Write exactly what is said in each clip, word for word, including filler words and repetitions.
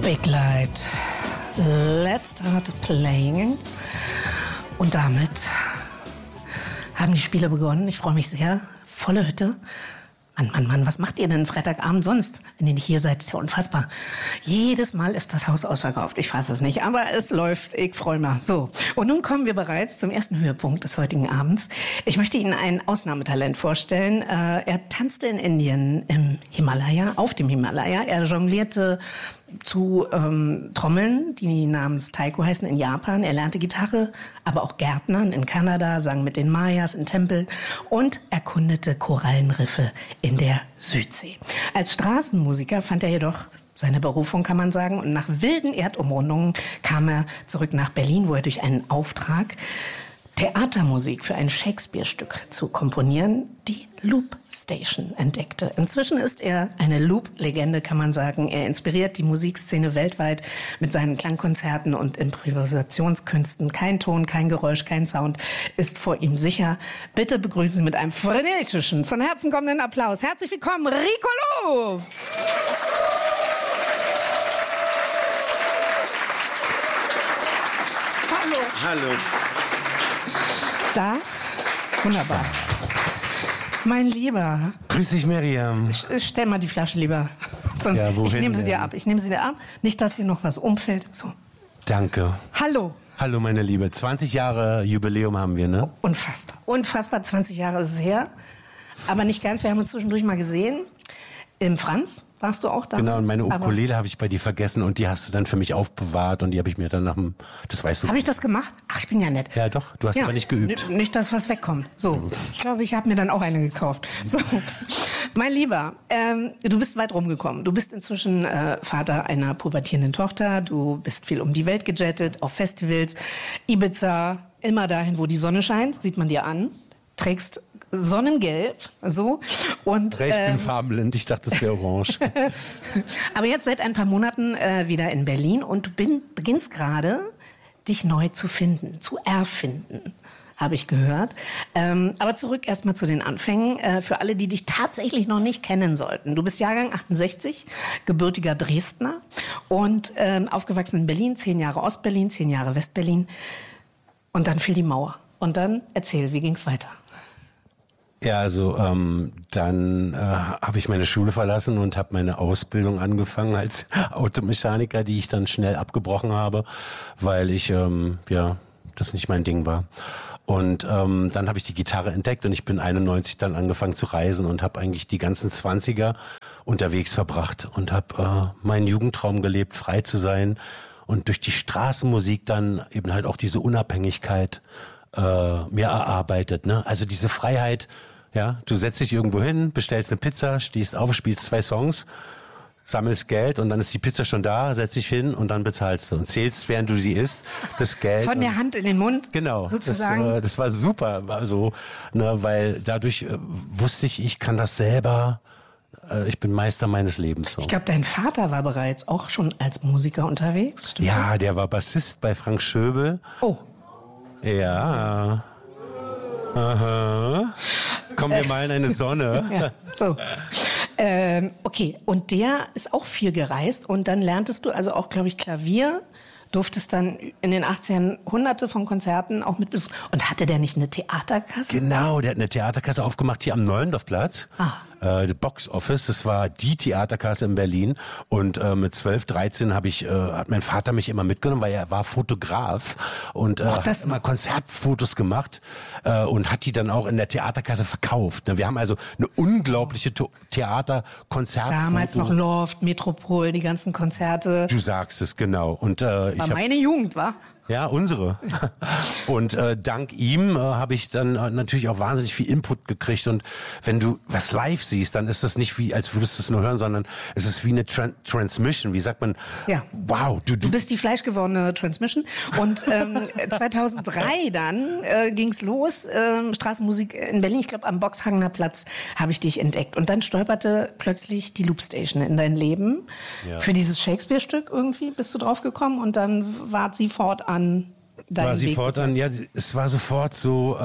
Big Light. Let's start playing. Und damit haben die Spiele begonnen. Ich freue mich sehr. Volle Hütte. Mann, Mann, Mann, was macht ihr denn Freitagabend sonst, wenn ihr nicht hier seid? Ist ja unfassbar. Jedes Mal ist das Haus ausverkauft. Ich fasse es nicht, aber es läuft. Ich freue mich. So, und nun kommen wir bereits zum ersten Höhepunkt des heutigen Abends. Ich möchte Ihnen ein Ausnahmetalent vorstellen. Äh, er tanzte in Indien im Himalaya, auf dem Himalaya. Er jonglierte zu ähm, Trommeln, die namens Taiko heißen, in Japan. Er lernte Gitarre, aber auch Gärtnern in Kanada, sang mit den Mayas in Tempeln und erkundete Korallenriffe in der Südsee. Als Straßenmusiker fand er jedoch seine Berufung, kann man sagen, und nach wilden Erdumrundungen kam er zurück nach Berlin, wo er durch einen Auftrag, Theatermusik für ein Shakespeare-Stück zu komponieren, die Loop Station entdeckte. Inzwischen ist er eine Loop-Legende, kann man sagen. Er inspiriert die Musikszene weltweit mit seinen Klangkonzerten und Improvisationskünsten. Kein Ton, kein Geräusch, kein Sound ist vor ihm sicher. Bitte begrüßen Sie mit einem frenetischen, von Herzen kommenden Applaus. Herzlich willkommen, Rico Loop! Hallo. Hallo. Da? Wunderbar. Mein Lieber. Grüß dich, Miriam. Stell mal die Flasche lieber. Sonst, ja, wohin ich nehme sie denn? dir ab. Ich nehme sie dir ab. Nicht, dass hier noch was umfällt. So. Danke. Hallo. Hallo, meine Liebe. zwanzig Jahre Jubiläum haben wir, ne? Unfassbar. Unfassbar. zwanzig Jahre ist es her. Aber nicht ganz. Wir haben uns zwischendurch mal gesehen. Im Franz warst du auch da. Genau, und meine Ukulele habe ich bei dir vergessen und die hast du dann für mich aufbewahrt und die habe ich mir dann nach dem, das weißt du. Habe ich das gemacht? Ach, ich bin ja nett. Ja, doch, du hast ja, aber nicht geübt. N- nicht, dass was wegkommt. So, ich glaube, ich habe mir dann auch eine gekauft. So, mein Lieber, ähm, du bist weit rumgekommen. Du bist inzwischen äh, Vater einer pubertierenden Tochter. Du bist viel um die Welt gejettet, auf Festivals, Ibiza, immer dahin, wo die Sonne scheint, sieht man dir an. Trägst Sonnengelb, so. Und, ich bin ähm, farbenblind, ich dachte, das wäre orange. aber jetzt seit ein paar Monaten äh, wieder in Berlin und du bin, beginnst gerade, dich neu zu finden, zu erfinden, habe ich gehört. Ähm, aber zurück erstmal zu den Anfängen. Äh, für alle, die dich tatsächlich noch nicht kennen sollten. Du bist Jahrgang achtundsechzig, gebürtiger Dresdner und ähm, aufgewachsen in Berlin, zehn Jahre Ostberlin, zehn Jahre Westberlin. Und dann fiel die Mauer. Und dann erzähl, wie ging's weiter? Ja, also ähm, dann äh, habe ich meine Schule verlassen und habe meine Ausbildung angefangen als Automechaniker, die ich dann schnell abgebrochen habe, weil ich ähm, ja das nicht mein Ding war. Und ähm, dann habe ich die Gitarre entdeckt und ich bin einundneunzig dann angefangen zu reisen und habe eigentlich die ganzen Zwanziger unterwegs verbracht und habe äh, meinen Jugendtraum gelebt, frei zu sein und durch die Straßenmusik dann eben halt auch diese Unabhängigkeit äh, mir erarbeitet. Ne? Also diese Freiheit. Ja, du setzt dich irgendwo hin, bestellst eine Pizza, stehst auf, spielst zwei Songs, sammelst Geld und dann ist die Pizza schon da, setzt dich hin und dann bezahlst du und zählst, während du sie isst, das Geld. Von der Hand in den Mund, genau, sozusagen. Das, äh, das war super, also, ne, weil dadurch äh, wusste ich, ich kann das selber, äh, ich bin Meister meines Lebens. So. Ich glaube, dein Vater war bereits auch schon als Musiker unterwegs, stimmt Ja, das? der war Bassist bei Frank Schöbel. Oh. Ja. Aha. Kommen wir mal in eine Sonne. Ja, so. Ähm, okay, und der ist auch viel gereist und dann lerntest du also auch, glaube ich, Klavier, durftest dann in den achtzigern hunderte von Konzerten auch mit besuchen. Und hatte der nicht eine Theaterkasse? Genau, der hat eine Theaterkasse aufgemacht hier am Neulendorfplatz. Ah. Äh, Box Office, das war die Theaterkasse in Berlin. Und äh, mit zwölf, dreizehn habe ich, äh, hat mein Vater mich immer mitgenommen, weil er war Fotograf und äh, Ach, das hat immer Konzertfotos gemacht äh, und hat die dann auch in der Theaterkasse verkauft. Ne? Wir haben also eine unglaubliche To- Theater-Konzertfoto. Damals noch Loft, Metropol, die ganzen Konzerte. Du sagst es, genau. Und äh, ich War hab, meine Jugend, war? Ja, unsere. Und äh, dank ihm äh, habe ich dann äh, natürlich auch wahnsinnig viel Input gekriegt. Und wenn du was live siehst, dann ist das nicht wie, als würdest du es nur hören, sondern es ist wie eine Tran- Transmission. Wie sagt man? Ja. Wow, du, du, Du bist die fleischgewordene Transmission. Und ähm, zweitausenddrei dann äh, ging's los, ähm, Straßenmusik in Berlin, ich glaube am Boxhagener Platz habe ich dich entdeckt. Und dann stolperte plötzlich die Loop Station in dein Leben. Ja. Für dieses Shakespeare-Stück irgendwie bist du drauf gekommen und dann ward sie fortan deinen war sie Weg fortan, ja, es war sofort so,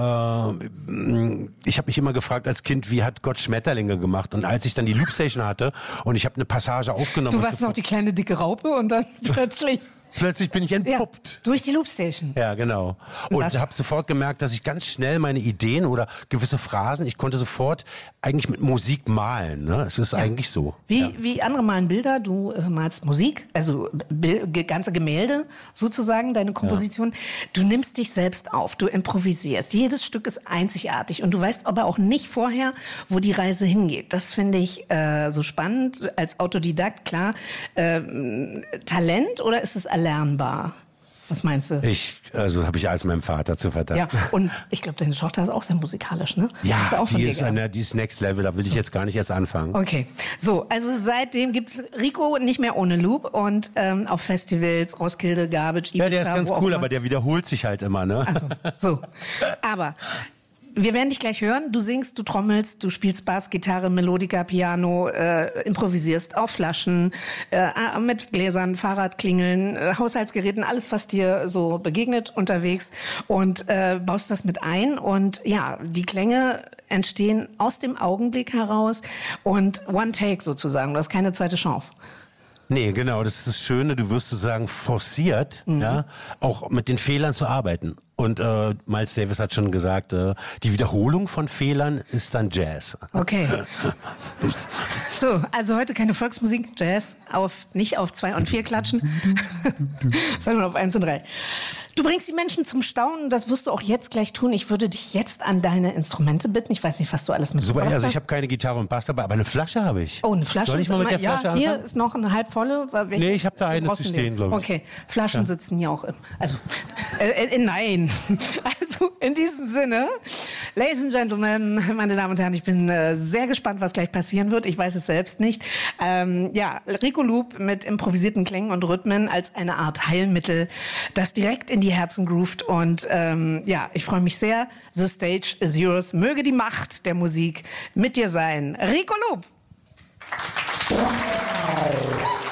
äh, ich habe mich immer gefragt als Kind, wie hat Gott Schmetterlinge gemacht? Und als ich dann die Loopstation hatte und ich habe eine Passage aufgenommen. Du warst noch die kleine dicke Raupe und dann plötzlich... Plötzlich bin ich entpuppt. Ja, durch die Loopstation. Ja, genau. Und habe sofort gemerkt, dass ich ganz schnell meine Ideen oder gewisse Phrasen, ich konnte sofort eigentlich mit Musik malen. Ne? Es ist ja. eigentlich so. Wie, ja. wie andere malen Bilder, du äh, malst Musik, also Bil- ganze Gemälde sozusagen, deine Komposition. Ja. Du nimmst dich selbst auf, du improvisierst. Jedes Stück ist einzigartig und du weißt aber auch nicht vorher, wo die Reise hingeht. Das finde ich äh, so spannend als Autodidakt. Klar, äh, Talent oder ist es erlernbar? Was meinst du? Ich, also habe ich alles meinem Vater zu verdanken. Ja, und ich glaube, deine Tochter ist auch sehr musikalisch, ne? Ja, auch die ist, eine, die ist Next Level, da will ich jetzt gar nicht erst anfangen. Okay, so, also seitdem gibt's Rico nicht mehr ohne Loop und ähm, auf Festivals, Roskilde, Garbage, Ibiza. Ja, der ist ganz cool, aber der wiederholt sich halt immer, ne? Also, so, aber... Wir werden dich gleich hören. Du singst, du trommelst, du spielst Bass, Gitarre, Melodika, Piano, äh, improvisierst auf Flaschen, äh, mit Gläsern, Fahrradklingeln, äh, Haushaltsgeräten, alles, was dir so begegnet unterwegs und äh, baust das mit ein. Und ja, die Klänge entstehen aus dem Augenblick heraus und One Take sozusagen. Du hast keine zweite Chance. Nee, genau, das ist das Schöne, du wirst sozusagen forciert, mhm. ja, auch mit den Fehlern zu arbeiten. Und äh, Miles Davis hat schon gesagt, äh, die Wiederholung von Fehlern ist dann Jazz. Okay. So, also heute keine Volksmusik, Jazz, auf nicht auf zwei und vier klatschen, sondern auf eins und drei. Du bringst die Menschen zum Staunen, das wirst du auch jetzt gleich tun. Ich würde dich jetzt an deine Instrumente bitten. Ich weiß nicht, was du alles mitgebracht hast. Super, also ich habe keine Gitarre und Bass dabei, aber eine Flasche habe ich. Oh, eine Flasche? Soll ich mal mit der Flasche ja, anfangen? Hier ist noch eine halbvolle. Nee, ich habe da eine zu stehen, glaube ich. Okay, Flaschen ja. sitzen hier auch im... Also, äh, äh, nein. Also, in diesem Sinne, Ladies and Gentlemen, meine Damen und Herren, ich bin äh, sehr gespannt, was gleich passieren wird. Ich weiß es selbst nicht. Ähm, ja, Rico Loop mit improvisierten Klängen und Rhythmen als eine Art Heilmittel, das direkt in die Herzen groovt. Und ähm, ja, ich freue mich sehr. The stage is yours. Möge die Macht der Musik mit dir sein. Rico Loop! Wow.